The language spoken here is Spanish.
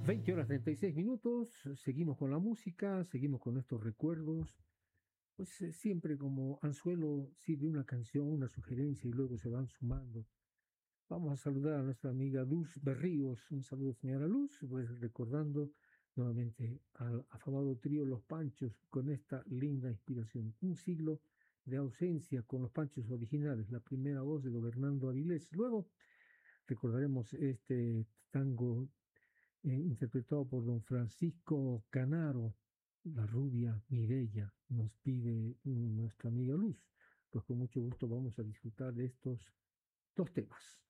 20 horas 36 minutos, seguimos con la música, seguimos con estos recuerdos. Pues siempre como anzuelo sirve una canción, una sugerencia y luego se van sumando. Vamos a saludar a nuestra amiga Luz Berríos. Un saludo, señora Luz, pues recordando nuevamente al afamado trío Los Panchos con esta linda inspiración. Un siglo de ausencia con los Panchos originales, la primera voz de don Hernando Avilés. Luego recordaremos este tango interpretado por don Francisco Canaro, la rubia Mirella, nos pide nuestra amiga Luz. Pues con mucho gusto vamos a disfrutar de estos dos temas.